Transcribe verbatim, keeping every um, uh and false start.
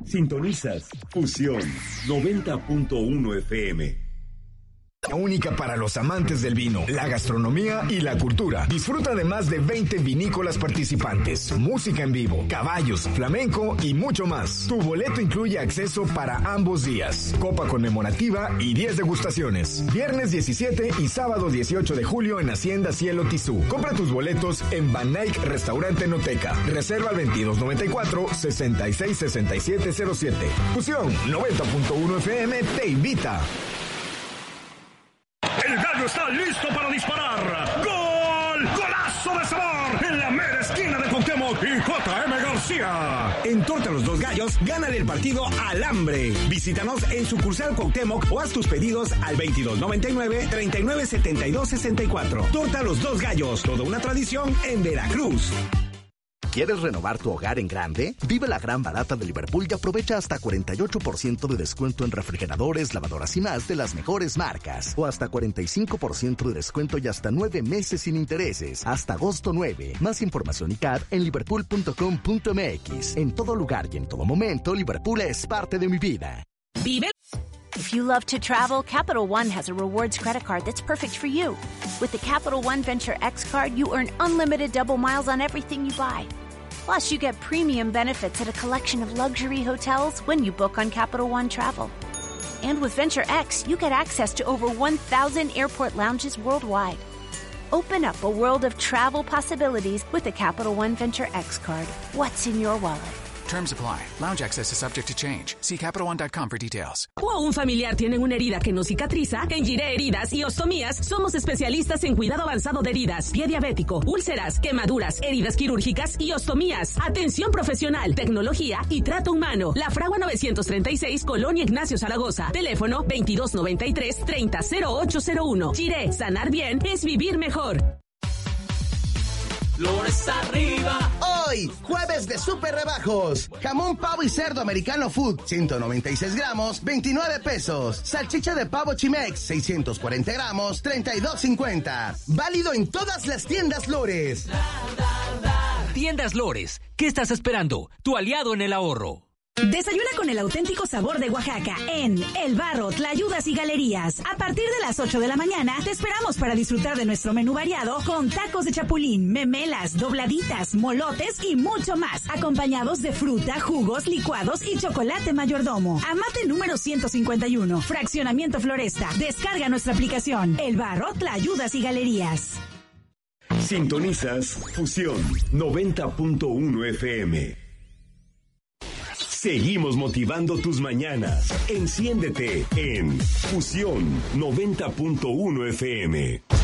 Sintonizas Fusión noventa punto uno F M. Única para los amantes del vino, la gastronomía y la cultura. Disfruta de más de veinte vinícolas participantes, música en vivo, caballos, flamenco y mucho más. Tu boleto incluye acceso para ambos días, copa conmemorativa y diez degustaciones. Viernes diecisiete y sábado dieciocho de julio en Hacienda Cielo Tizú. Compra tus boletos en Van Eyck Restaurante Enoteca. Reserva al veintidós noventa y cuatro, sesenta y seis sesenta y siete cero siete. Fusión noventa punto uno F M te invita. El gallo está listo para disparar. ¡Gol! ¡Golazo de sabor! En la mera esquina de Cuauhtémoc y J M García. En Torta Los Dos Gallos, gánale el partido al hambre. Visítanos en sucursal Cuauhtémoc o haz tus pedidos al veintidós noventa y nueve, treinta y nueve setenta y dos sesenta y cuatro. Torta Los Dos Gallos, toda una tradición en Veracruz. ¿Quieres renovar tu hogar en grande? Vive la gran barata de Liverpool y aprovecha hasta cuarenta y ocho por ciento de descuento en refrigeradores, lavadoras y más de las mejores marcas. O hasta cuarenta y cinco por ciento de descuento y hasta nueve meses sin intereses. Hasta agosto nueve. Más información y C A D en liverpool punto com punto m x. En todo lugar y en todo momento, Liverpool es parte de mi vida. Vive. If you love to travel, Capital One has a rewards credit card that's perfect for you. With the Capital One Venture X card, you earn unlimited double miles on everything you buy. Plus, you get premium benefits at a collection of luxury hotels when you book on Capital One Travel. And with Venture X, you get access to over one thousand airport lounges worldwide. Open up a world of travel possibilities with the Capital One Venture X card. What's in your wallet? Terms apply. Lounge access is subject to change. See Capital One dot com for details. O un familiar tiene una herida que no cicatriza, en Giré Heridas y Ostomías somos especialistas en cuidado avanzado de heridas, pie diabético, úlceras, quemaduras, heridas quirúrgicas y ostomías. Atención profesional, tecnología y trato humano. La Fragua novecientos treinta y seis, Colonia Ignacio Zaragoza. Teléfono veintidós noventa y tres, treinta cero ocho cero uno. Giré, sanar bien es vivir mejor. Flores arriba. Hoy, jueves de super rebajos. Jamón, pavo y cerdo americano food, ciento noventa y seis gramos, veintinueve pesos. Salchicha de pavo Chimex, seiscientos cuarenta gramos, treinta y dos cincuenta. Válido en todas las tiendas Lores. Tiendas Lores, ¿qué estás esperando? Tu aliado en el ahorro. Desayuna con el auténtico sabor de Oaxaca en El Barro, Tlayudas y Galerías. A partir de las ocho de la mañana te esperamos para disfrutar de nuestro menú variado con tacos de chapulín, memelas, dobladitas, molotes y mucho más, acompañados de fruta, jugos, licuados y chocolate mayordomo. Amate número ciento cincuenta y uno, Fraccionamiento Floresta. Descarga nuestra aplicación El Barro, Tlayudas y Galerías. Sintonizas Fusión noventa punto uno F M. Seguimos motivando tus mañanas. Enciéndete en Fusión noventa punto uno F M.